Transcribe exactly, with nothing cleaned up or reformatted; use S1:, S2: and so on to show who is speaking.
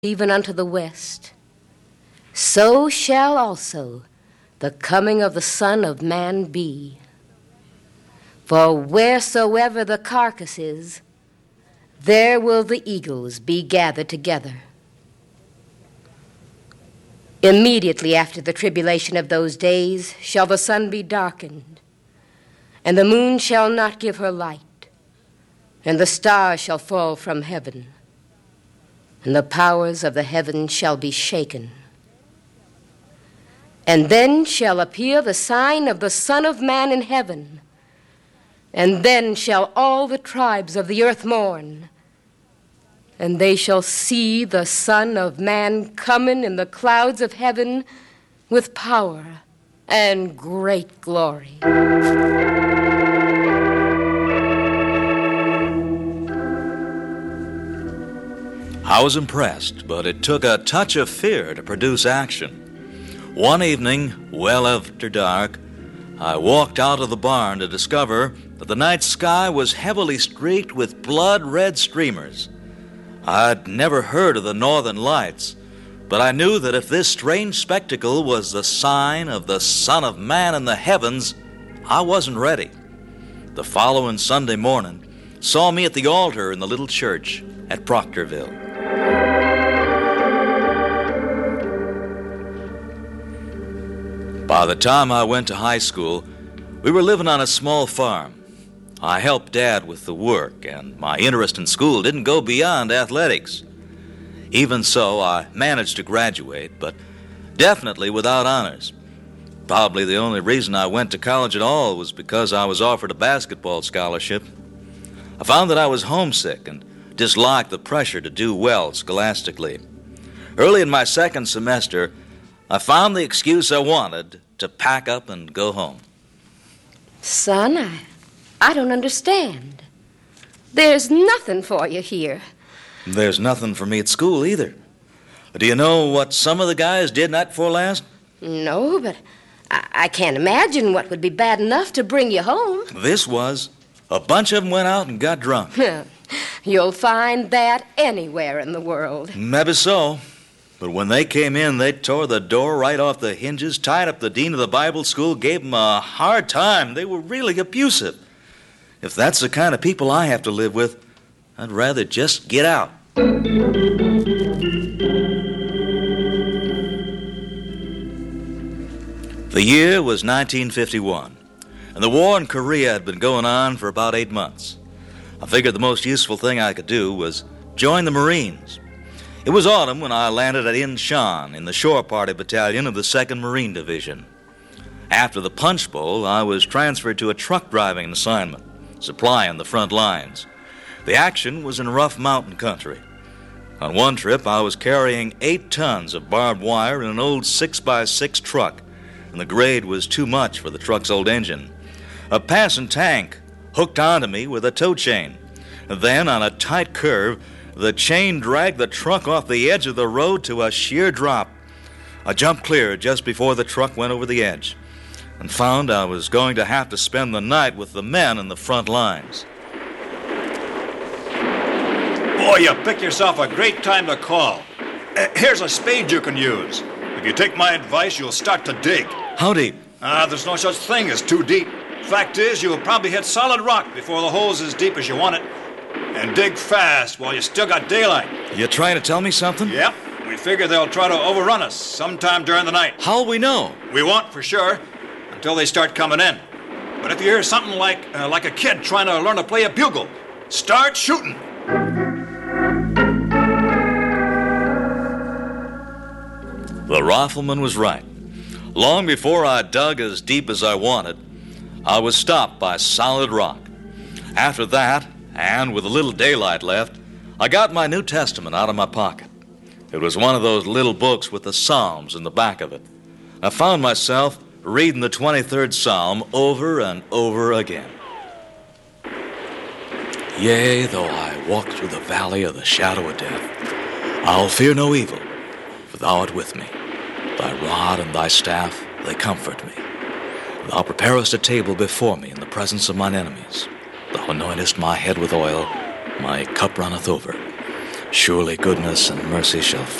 S1: even unto the west, so shall also the coming of the Son of Man be. For wheresoever the carcass is, there will the eagles be gathered together. Immediately after the tribulation of those days shall the sun be darkened, and the moon shall not give her light, and the stars shall fall from heaven, and the powers of the heavens shall be shaken. And then shall appear the sign of the Son of Man in heaven, and then shall all the tribes of the earth mourn, and they shall see the Son of Man coming in the clouds of heaven with power and great glory.
S2: I was impressed, but it took a touch of fear to produce action. One evening, well after dark, I walked out of the barn to discover that the night sky was heavily streaked with blood-red streamers. I'd never heard of the Northern Lights, but I knew that if this strange spectacle was the sign of the Son of Man in the heavens, I wasn't ready. The following Sunday morning saw me at the altar in the little church at Proctorville. By the time I went to high school, we were living on a small farm. I helped Dad with the work, and my interest in school didn't go beyond athletics. Even so, I managed to graduate, but definitely without honors. Probably the only reason I went to college at all was because I was offered a basketball scholarship. I found that I was homesick and disliked the pressure to do well scholastically. Early in my second semester, I found the excuse I wanted to pack up and go home.
S1: Son, I, I don't understand. There's nothing for you here.
S2: There's nothing for me at school either. Do you know what some of the guys did night before last?
S1: No, but I, I can't imagine what would be bad enough to bring you home.
S2: This was. A bunch of them went out and got drunk.
S1: You'll find that anywhere in the world.
S2: Maybe so. But when they came in, they tore the door right off the hinges, tied up the dean of the Bible school, gave him a hard time. They were really abusive. If that's the kind of people I have to live with, I'd rather just get out. The year was nineteen fifty-one, and the war in Korea had been going on for about eight months. I figured the most useful thing I could do was join the Marines. It was autumn when I landed at Incheon in the Shore Party Battalion of the second Marine Division. After the Punch Bowl, I was transferred to a truck driving assignment, supplying the front lines. The action was in rough mountain country. On one trip, I was carrying eight tons of barbed wire in an old six by six truck, and the grade was too much for the truck's old engine. A passing tank hooked onto me with a tow chain. Then, on a tight curve, the chain dragged the truck off the edge of the road to a sheer drop. I jumped clear just before the truck went over the edge and found I was going to have to spend the night with the men in the front lines.
S3: Boy, you pick yourself a great time to call. Uh, here's a spade you can use. If you take my advice, you'll start to dig.
S2: How deep?
S3: Ah, uh, there's no such thing as too deep. Fact is, you'll probably hit solid rock before the hole's as deep as you want it. And dig fast while you still got daylight.
S2: You trying to tell me something?
S3: Yep. We figure they'll try to overrun us sometime during the night.
S2: How'll we know?
S3: We won't, for sure, until they start coming in. But if you hear something like uh, like a kid trying to learn to play a bugle, start shooting.
S2: The rifleman was right. Long before I dug as deep as I wanted, I was stopped by solid rock. After that, and with a little daylight left, I got my New Testament out of my pocket. It was one of those little books with the Psalms in the back of it. I found myself reading the twenty-third Psalm over and over again. Yea, though I walk through the valley of the shadow of death, I'll fear no evil, for thou art with me. Thy rod and thy staff, they comfort me. Thou preparest a table before me in the presence of mine enemies. Thou anointest my head with oil, my cup runneth over. Surely goodness and mercy shall